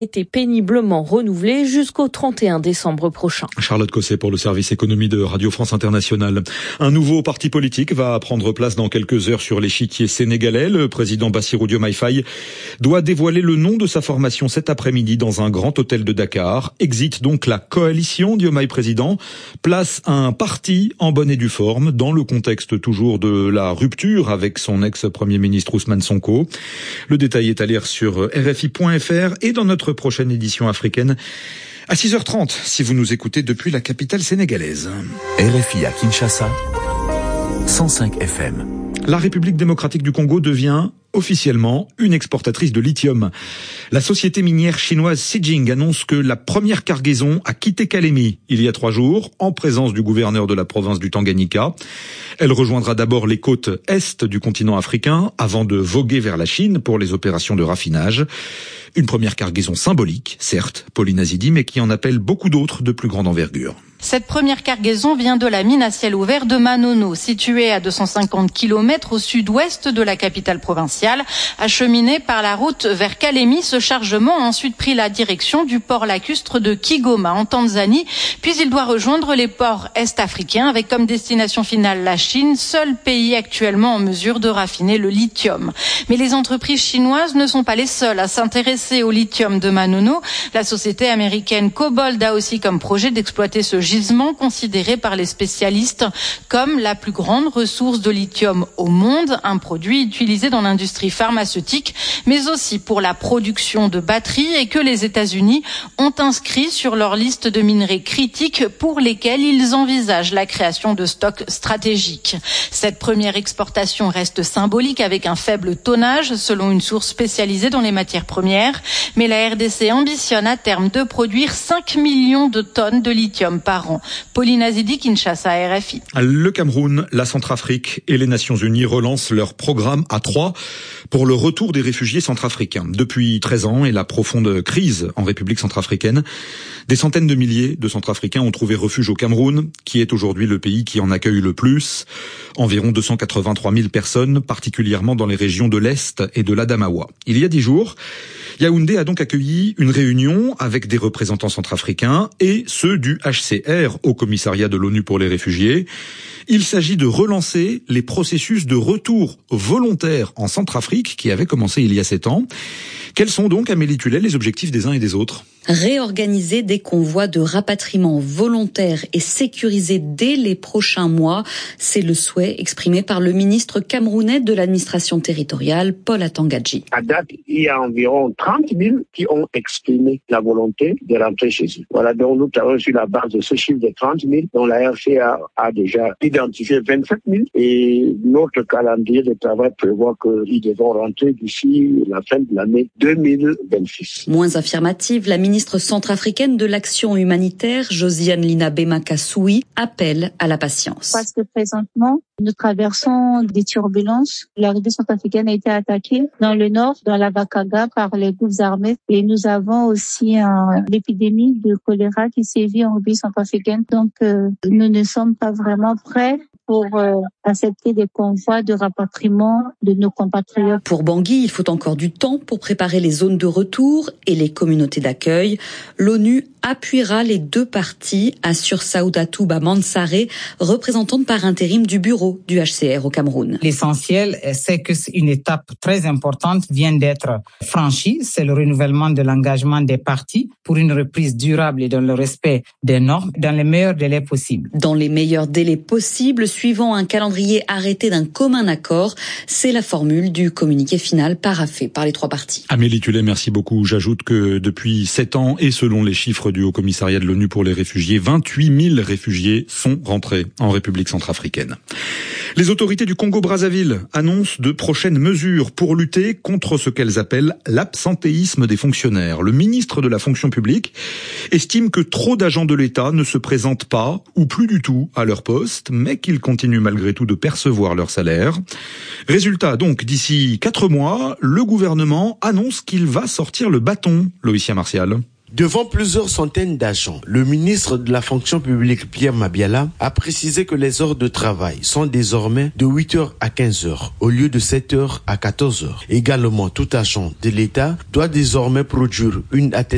été péniblement renouvelé jusqu'au 31 décembre prochain. Charlotte Cosset pour le service économie de Radio France Internationale. Un nouveau parti politique va prendre place dans quelques heures sur l'échiquier sénégalais. Le président Bassirou Diomaye Faye doit dévoiler le nom de sa formation cet après-midi dans un grand hôtel de Dakar. Exit donc la coalition Diomaye Président. Place un parti en bonne et due forme dans le contexte toujours de la rupture avec son ex-premier ministre Ousmane Sonko. Le détail est à lire sur RFI.fr et dans notre prochaine édition africaine à 6h30, si vous nous écoutez depuis la capitale sénégalaise. RFI à Kinshasa, 105 FM. La République démocratique du Congo devient officiellement une exportatrice de lithium. La société minière chinoise Zijin annonce que la première cargaison a quitté Kalemi il y a 3 jours, en présence du gouverneur de la province du Tanganyika. Elle rejoindra d'abord les côtes est du continent africain, avant de voguer vers la Chine pour les opérations de raffinage. Une première cargaison symbolique, certes, Pauline Azidi, mais qui en appelle beaucoup d'autres de plus grande envergure. Cette première cargaison vient de la mine à ciel ouvert de Manono, située à 250 km au sud-ouest de la capitale provinciale. Acheminé par la route vers Kalemi, ce chargement a ensuite pris la direction du port lacustre de Kigoma en Tanzanie, puis il doit rejoindre les ports est-africains avec comme destination finale la Chine, seul pays actuellement en mesure de raffiner le lithium. Mais les entreprises chinoises ne sont pas les seules à s'intéresser au lithium de Manono. La société américaine Cobalt a aussi comme projet d'exploiter ce gisement considéré par les spécialistes comme la plus grande ressource de lithium au monde, un produit utilisé dans l'industrie pharmaceutique, mais aussi pour la production de batteries et que les États-Unis ont inscrit sur leur liste de minerais critiques pour lesquels ils envisagent la création de stocks stratégiques. Cette première exportation reste symbolique avec un faible tonnage selon une source spécialisée dans les matières premières, mais la RDC ambitionne à terme de produire 5 millions de tonnes de lithium par an. Pauline Azidi, Kinshasa, RFI. Le Cameroun, la Centrafrique et les Nations Unies relancent leur programme A3 pour le retour des réfugiés centrafricains. Depuis 13 ans et la profonde crise en République centrafricaine, des centaines de milliers de Centrafricains ont trouvé refuge au Cameroun, qui est aujourd'hui le pays qui en accueille le plus. Environ 283 000 personnes, particulièrement dans les régions de l'Est et de l'Adamawa. Il y a 10 jours, Yaoundé a donc accueilli une réunion avec des représentants centrafricains et ceux du HCR, au commissariat de l'ONU pour les réfugiés. Il s'agit de relancer les processus de retour volontaire en Centrafrique qui avaient commencé il y a 7 ans. Quels sont donc, Amélie Tullet, les objectifs des uns et des autres ? Réorganiser des convois de rapatriement volontaire et sécurisés dès les prochains mois, c'est le souhait exprimé par le ministre camerounais de l'administration territoriale, Paul Atangadji. À date, il y a environ 30 000 qui ont exprimé la volonté de rentrer chez eux. Voilà, donc nous travaillons sur la base de ce chiffre de 30 000, dont la RCA a déjà identifié 27 000 et notre calendrier de travail prévoit qu'ils devront rentrer d'ici la fin de l'année 2026. Moins affirmative, la ministre centrafricaine de l'action humanitaire, Josiane Linabema Kassoui, appelle à la patience. Parce que présentement, nous traversons des turbulences. La République centrafricaine a été attaquée dans le nord, dans la Bakaga, par les groupes armés. Et nous avons aussi l'épidémie de choléra qui sévit en République centrafricaine. Donc, nous ne sommes pas vraiment prêts pour accepter des convois de rapatriement de nos compatriotes. Pour Bangui, il faut encore du temps pour préparer les zones de retour et les communautés d'accueil. L'ONU appuiera les deux parties, assure Saoudatou Mansaré, représentante par intérim du bureau du HCR au Cameroun. L'essentiel, c'est qu'une étape très importante vient d'être franchie. C'est le renouvellement de l'engagement des parties pour une reprise durable et dans le respect des normes dans les meilleurs délais possibles. Dans les meilleurs délais possibles, suivant un calendrier arrêté d'un commun accord, c'est la formule du communiqué final paraphé par les trois parties. Amélie Tullet, merci beaucoup. J'ajoute que depuis 7 ans et selon les chiffres du Haut-Commissariat de l'ONU pour les réfugiés, 28 000 réfugiés sont rentrés en République centrafricaine. Les autorités du Congo-Brazzaville annoncent de prochaines mesures pour lutter contre ce qu'elles appellent l'absentéisme des fonctionnaires. Le ministre de la fonction publique estime que trop d'agents de l'État ne se présentent pas ou plus du tout à leur poste, mais qu'ils continuent malgré tout de percevoir leur salaire. Résultat, donc, d'ici 4 mois, le gouvernement annonce qu'il va sortir le bâton, Loïcia Martial. Devant plusieurs centaines d'agents, le ministre de la fonction publique, Pierre Mabiala, a précisé que les heures de travail sont désormais de 8h à 15h, au lieu de 7h à 14h. Également, tout agent de l'État doit désormais produire une attestation